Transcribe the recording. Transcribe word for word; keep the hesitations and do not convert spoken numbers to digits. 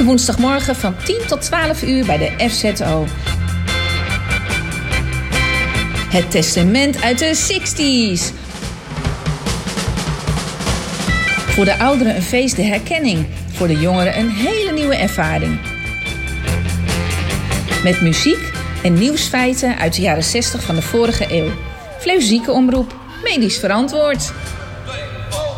Elke woensdagmorgen van tien tot twaalf uur bij de F Z O. Het testament uit de zestig's. Voor de ouderen een feest, de herkenning. Voor de jongeren een hele nieuwe ervaring. Met muziek en nieuwsfeiten uit de jaren zestig van de vorige eeuw. Fleuzieke omroep, medisch verantwoord.